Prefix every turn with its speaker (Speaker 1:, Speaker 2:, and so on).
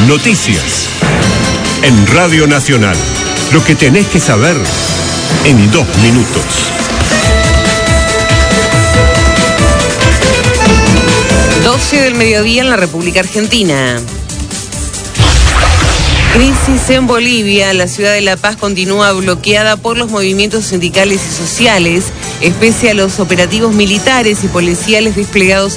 Speaker 1: Noticias. En Radio Nacional. Lo que tenés que saber en 2 minutos.
Speaker 2: Del mediodía en la República Argentina. Crisis en Bolivia. La ciudad de La Paz continúa bloqueada por los movimientos sindicales y sociales, pese a los operativos militares y policiales desplegados